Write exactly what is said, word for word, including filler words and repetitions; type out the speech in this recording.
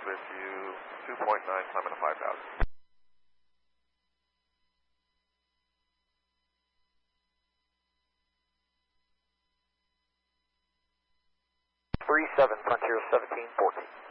with you, two point nine, climbing to five thousand. three seven, Frontier seventeen fourteen.